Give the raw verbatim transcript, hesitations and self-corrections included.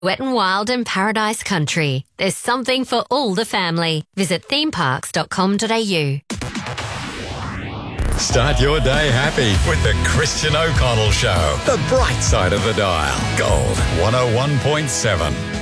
Wet and Wild and Paradise Country. There's something for all the family. Visit theme parks dot com dot a u. Start your day happy with the Christian O'Connell Show. The bright side of the dial. Gold one oh one point seven.